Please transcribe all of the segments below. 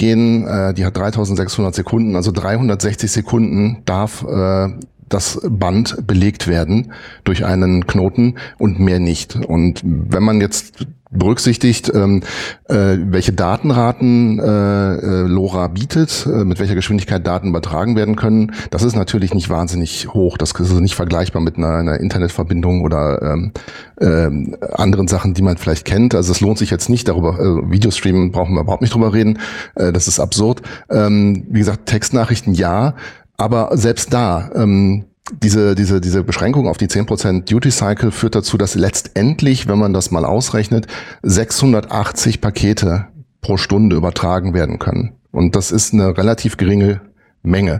gehen, die hat 3600 Sekunden, also 360 Sekunden darf das Band belegt werden durch einen Knoten und mehr nicht. Und wenn man jetzt berücksichtigt, welche Datenraten LoRa bietet, mit welcher Geschwindigkeit Daten übertragen werden können, das ist natürlich nicht wahnsinnig hoch. Das ist nicht vergleichbar mit einer Internetverbindung oder anderen Sachen, die man vielleicht kennt. Also es lohnt sich jetzt nicht darüber, Videostreamen brauchen wir überhaupt nicht drüber reden, das ist absurd. Wie gesagt, Textnachrichten ja, aber selbst da, diese Beschränkung auf die 10% Duty Cycle führt dazu, dass letztendlich, wenn man das mal ausrechnet, 680 Pakete pro Stunde übertragen werden können. Und das ist eine relativ geringe Menge.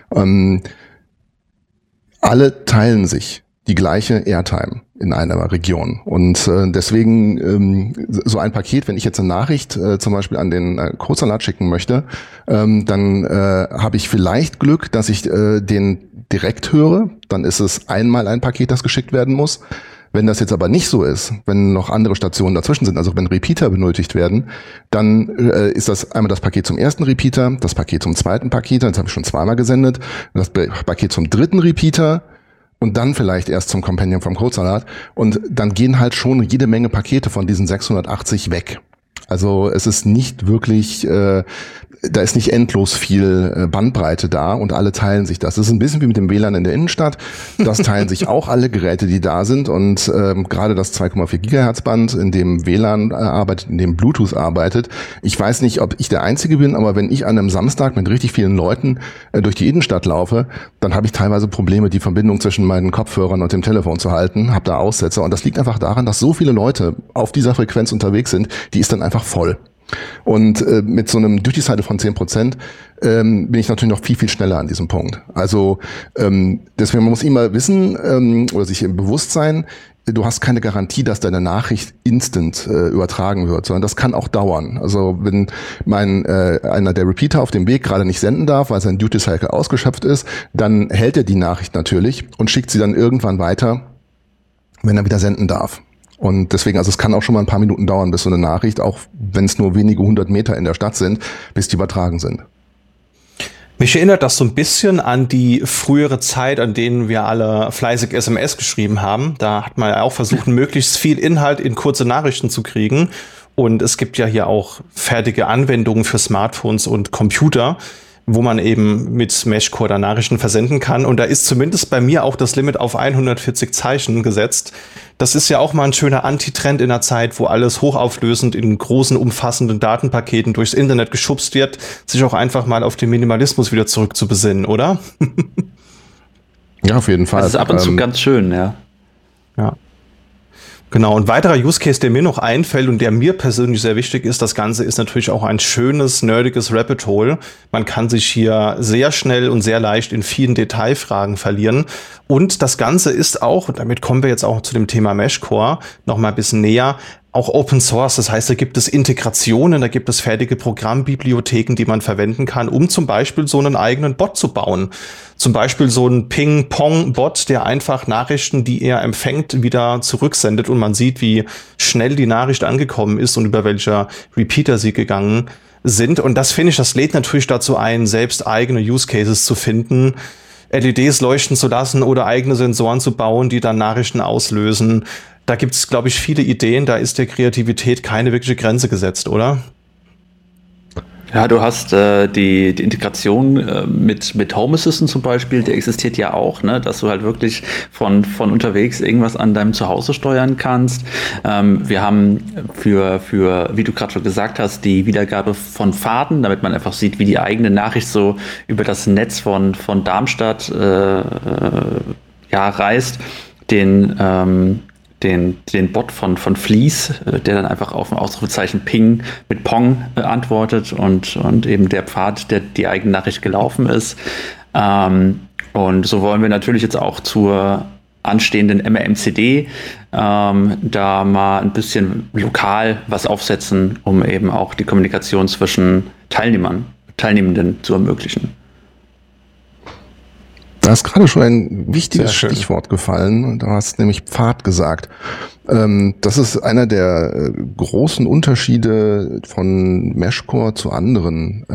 Alle teilen sich die gleiche Airtime in einer Region. Und deswegen so ein Paket, wenn ich jetzt eine Nachricht zum Beispiel an den Codesalat schicken möchte, dann habe ich vielleicht Glück, dass ich den direkt höre. Dann ist es einmal ein Paket, das geschickt werden muss. Wenn das jetzt aber nicht so ist, wenn noch andere Stationen dazwischen sind, also wenn Repeater benötigt werden, dann ist das einmal das Paket zum ersten Repeater, das Paket zum zweiten Paket, das habe ich schon zweimal gesendet, das Paket zum dritten Repeater, und dann vielleicht erst zum Companion vom Codesalat. Und dann gehen halt schon jede Menge Pakete von diesen 680 weg. Also es ist nicht wirklich, da ist nicht endlos viel Bandbreite da und alle teilen sich das. Das ist ein bisschen wie mit dem WLAN in der Innenstadt. Das teilen sich auch alle Geräte, die da sind. Und gerade das 2,4 Gigahertz Band, in dem WLAN arbeitet, in dem Bluetooth arbeitet. Ich weiß nicht, ob ich der Einzige bin, aber wenn ich an einem Samstag mit richtig vielen Leuten durch die Innenstadt laufe, dann habe ich teilweise Probleme, die Verbindung zwischen meinen Kopfhörern und dem Telefon zu halten, habe da Aussetzer. Und das liegt einfach daran, dass so viele Leute auf dieser Frequenz unterwegs sind, die ist dann einfach voll. Und mit so einem Duty Cycle von 10% bin ich natürlich noch viel, viel schneller an diesem Punkt. Also deswegen, man muss immer wissen oder sich im Bewusstsein, du hast keine Garantie, dass deine Nachricht instant übertragen wird, sondern das kann auch dauern. Also wenn einer der Repeater auf dem Weg gerade nicht senden darf, weil sein Duty Cycle ausgeschöpft ist, dann hält er die Nachricht natürlich und schickt sie dann irgendwann weiter, wenn er wieder senden darf. Und deswegen, also es kann auch schon mal ein paar Minuten dauern, bis so eine Nachricht, auch wenn es nur wenige 100 Meter in der Stadt sind, bis die übertragen sind. Mich erinnert das so ein bisschen an die frühere Zeit, an denen wir alle fleißig SMS geschrieben haben. Da hat man ja auch versucht, möglichst viel Inhalt in kurze Nachrichten zu kriegen. Und es gibt ja hier auch fertige Anwendungen für Smartphones und Computer, wo man eben mit Meshcore da Nachrichten versenden kann. Und da ist zumindest bei mir auch das Limit auf 140 Zeichen gesetzt. Das ist ja auch mal ein schöner Antitrend in einer Zeit, wo alles hochauflösend in großen, umfassenden Datenpaketen durchs Internet geschubst wird, sich auch einfach mal auf den Minimalismus wieder zurück zu besinnen, oder? Ja, auf jeden Fall. Das ist ab und zu ganz schön, ja. Ja. Genau, ein weiterer Use Case, der mir noch einfällt und der mir persönlich sehr wichtig ist, das Ganze ist natürlich auch ein schönes, nerdiges Rabbit Hole. Man kann sich hier sehr schnell und sehr leicht in vielen Detailfragen verlieren. Und das Ganze ist auch, und damit kommen wir jetzt auch zu dem Thema Meshcore noch mal ein bisschen näher, auch Open Source. Das heißt, da gibt es Integrationen, da gibt es fertige Programmbibliotheken, die man verwenden kann, um zum Beispiel so einen eigenen Bot zu bauen. Zum Beispiel so ein Ping-Pong-Bot, der einfach Nachrichten, die er empfängt, wieder zurücksendet und man sieht, wie schnell die Nachricht angekommen ist und über welcher Repeater sie gegangen sind. Und das finde ich, das lädt natürlich dazu ein, selbst eigene Use Cases zu finden, LEDs leuchten zu lassen oder eigene Sensoren zu bauen, die dann Nachrichten auslösen. Da gibt es, glaube ich, viele Ideen. Da ist der Kreativität keine wirkliche Grenze gesetzt, oder? Ja, du hast die Integration mit Home Assistant zum Beispiel, der existiert ja auch, ne, dass du halt wirklich von unterwegs irgendwas an deinem Zuhause steuern kannst. Wir haben für, wie du gerade schon gesagt hast, die Wiedergabe von Fahrten, damit man einfach sieht, wie die eigene Nachricht so über das Netz von Darmstadt reist. Den Bot von Fleece, der dann einfach auf ein Ausrufezeichen Ping mit Pong antwortet und eben der Pfad, der die eigene Nachricht gelaufen ist. Und so wollen wir natürlich jetzt auch zur anstehenden MRMCD da mal ein bisschen lokal was aufsetzen, um eben auch die Kommunikation zwischen Teilnehmenden zu ermöglichen. Da ist gerade schon ein wichtiges Stichwort gefallen. Du hast nämlich Pfad gesagt. Das ist einer der großen Unterschiede von Meshcore zu anderen